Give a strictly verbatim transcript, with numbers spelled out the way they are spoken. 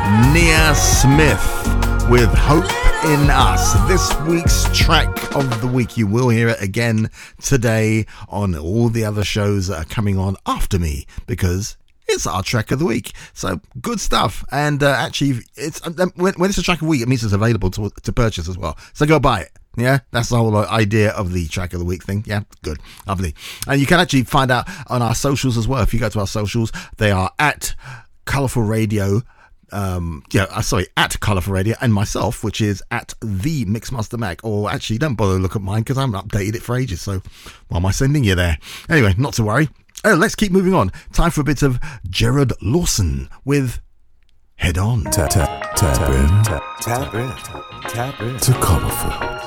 Nia Smith with Hope in Us. This week's track of the week. You will hear it again today on all the other shows that are coming on after me, because it's our track of the week. So good stuff. And uh, actually, it's um, when, when it's a track of the week, it means it's available to, to purchase as well. So go buy it. Yeah, that's the whole idea of the track of the week thing. Yeah, good. Lovely. And you can actually find out on our socials as well. If you go to our socials, they are at Colourful Radio. Um, yeah, uh, sorry, at Colourful Radio, and myself, which is at the Mixmaster Mac. Or actually, don't bother to look at mine because I haven't updated it for ages. So why am I sending you there? Anyway, not to worry. Oh, let's keep moving on. Time for a bit of Gerard Lawson with Head On. Tap, tap, tap in. Tap, tap in. Tap in. To Colourful.